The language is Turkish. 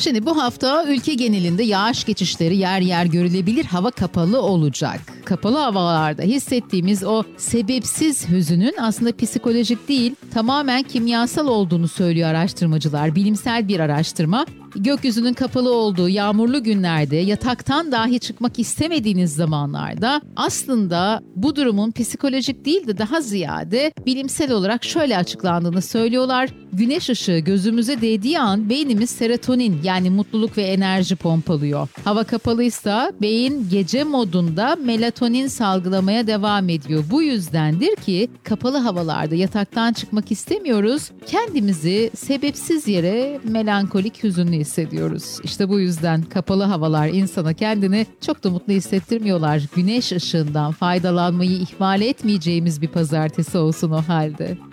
Şimdi bu hafta ülke genelinde yağış geçişleri yer yer görülebilir, hava kapalı olacak. Kapalı havalarda hissettiğimiz o sebepsiz hüzünün aslında psikolojik değil, tamamen kimyasal olduğunu söylüyor araştırmacılar. Bilimsel bir araştırma. Gökyüzünün kapalı olduğu yağmurlu günlerde, yataktan dahi çıkmak istemediğiniz zamanlarda aslında bu durumun psikolojik değil de daha ziyade bilimsel olarak şöyle açıklandığını söylüyorlar. Güneş ışığı gözümüze değdiği an beynimiz serotonin yani mutluluk ve enerji pompalıyor. Hava kapalıysa beyin gece modunda melatonin salgılamaya devam ediyor. Bu yüzdendir ki kapalı havalarda yataktan çıkmak istemiyoruz. Kendimizi sebepsiz yere melankolik, hüzünlü hissediyoruz. İşte bu yüzden kapalı havalar insana kendini çok da mutlu hissettirmiyorlar. Güneş ışığından faydalanmayı ihmal etmeyeceğimiz bir pazartesi olsun o halde.